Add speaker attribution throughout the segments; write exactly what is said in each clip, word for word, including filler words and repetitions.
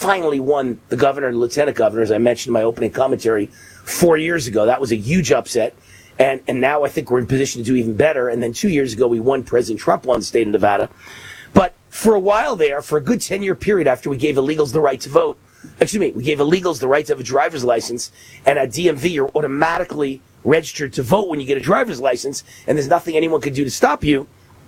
Speaker 1: finally won the governor and lieutenant governor, as I mentioned in my opening commentary, four years ago. That was a huge upset. And and now I think we're in position to do even better. And then two years ago, we won. President Trump won the state of Nevada. But for a while there, for a good ten-year period after we gave illegals the right to vote, excuse me, we gave illegals the right to have a driver's license, and at D M V, you're automatically registered to vote when you get a driver's license, and there's nothing anyone can do to stop you.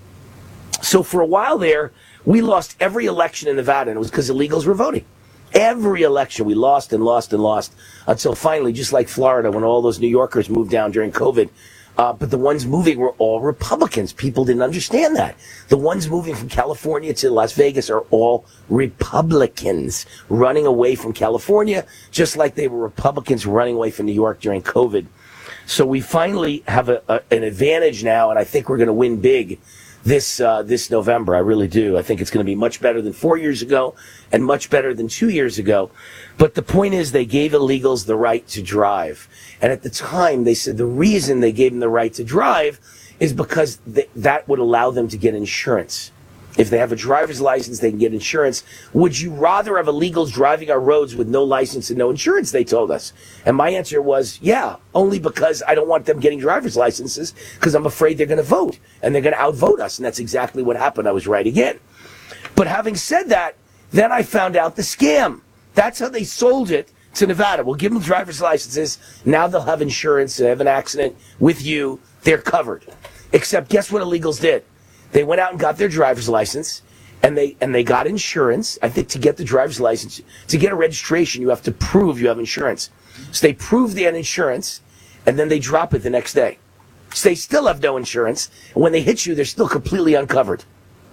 Speaker 1: So for a while there, we lost every election in Nevada, and it was because illegals were voting. Every election we lost and lost and lost until finally, just like Florida, when all those New Yorkers moved down during COVID, uh, but the ones moving were all Republicans. People didn't understand that. The ones moving from California to Las Vegas are all Republicans running away from California, just like they were Republicans running away from New York during COVID. So we finally have a, a, an advantage now, and I think we're going to win big this uh, this November. I really do. I think it's going to be much better than four years ago and much better than two years ago. But the point is, they gave illegals the right to drive. And at the time, they said the reason they gave them the right to drive is because th- that would allow them to get insurance. If they have a driver's license, they can get insurance. Would you rather have illegals driving our roads with no license and no insurance, they told us. And my answer was, yeah, only because I don't want them getting driver's licenses, because I'm afraid they're going to vote, and they're going to outvote us. And that's exactly what happened. I was right again. But having said that, then I found out the scam. That's how they sold it to Nevada. We'll give them driver's licenses. Now they'll have insurance. They have an accident with you. They're covered. Except guess what illegals did? They went out and got their driver's license, and they and they got insurance. I think to get the driver's license, to get a registration, you have to prove you have insurance. So they prove they had insurance, and then they drop it the next day. So they still have no insurance, and when they hit you, they're still completely uncovered.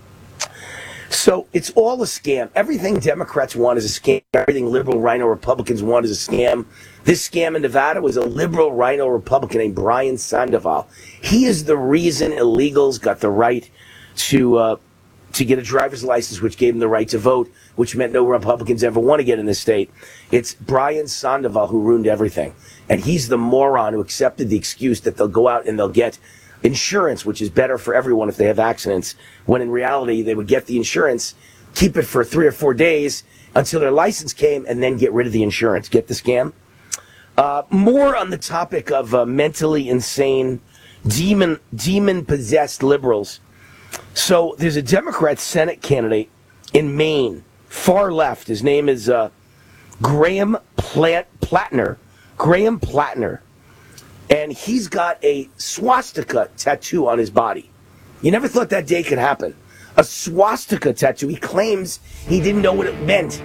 Speaker 1: So it's all a scam. Everything Democrats want is a scam. Everything liberal rhino Republicans want is a scam. This scam in Nevada was a liberal rhino Republican named Brian Sandoval. He is the reason illegals got the right to uh, to get a driver's license, which gave them the right to vote, which meant no Republicans ever want to get in this state. It's Brian Sandoval who ruined everything. And he's the moron who accepted the excuse that they'll go out and they'll get insurance, which is better for everyone if they have accidents, when in reality they would get the insurance, keep it for three or four days until their license came, and then get rid of the insurance. Get the scam? Uh, more on the topic of uh, mentally insane, demon, demon-possessed liberals. So there's a Democrat Senate candidate in Maine, far left. His name is uh, Graham Plat- Plattner. Graham Plattner. And he's got a swastika tattoo on his body. You never thought that day could happen. A swastika tattoo. He claims he didn't know what it meant.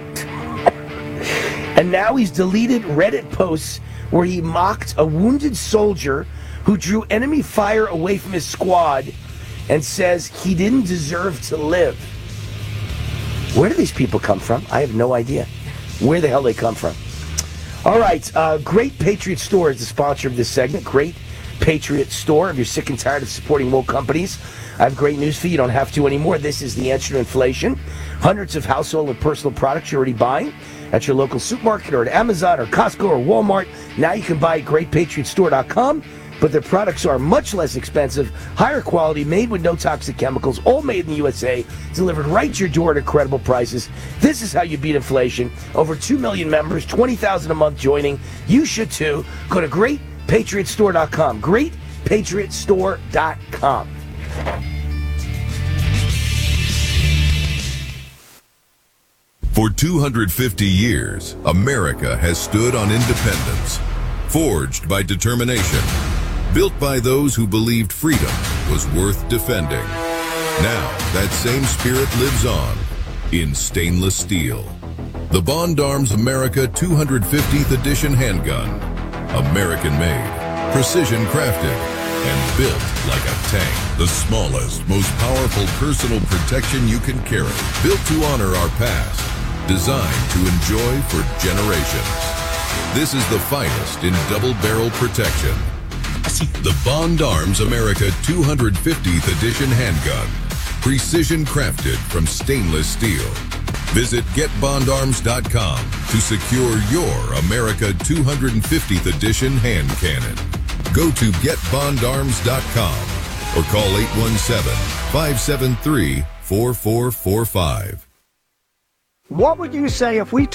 Speaker 1: And now he's deleted Reddit posts where he mocked a wounded soldier who drew enemy fire away from his squad and says he didn't deserve to live. Where do these people come from? I have no idea where the hell they come from. All right, uh, Great Patriot Store is the sponsor of this segment. Great Patriot Store. If you're sick and tired of supporting woke companies, I have great news for you. You don't have to anymore. This is the answer to inflation. Hundreds of household and personal products you're already buying at your local supermarket or at Amazon or Costco or Walmart. Now you can buy at great patriot store dot com. But their products are much less expensive, higher quality, made with no toxic chemicals, all made in the U S A, delivered right to your door at incredible prices. This is how you beat inflation. Over two million members, twenty thousand a month joining. You should too. Go to great patriot store dot com. great patriot store dot com.
Speaker 2: For two hundred fifty years, America has stood on independence, forged by determination, built by those who believed freedom was worth defending. Now, that same spirit lives on in stainless steel. The Bond Arms America two hundred fiftieth Edition handgun. American-made, precision-crafted, and built like a tank. The smallest, most powerful personal protection you can carry. Built to honor our past. Designed to enjoy for generations. This is the finest in double-barrel protection. The Bond Arms America two hundred fiftieth Edition handgun. Precision crafted from stainless steel. Visit get bond arms dot com to secure your America two hundred fiftieth Edition hand cannon. Go to get bond arms dot com or call eight one seven, five seven three, four four four five.
Speaker 3: What would you say if we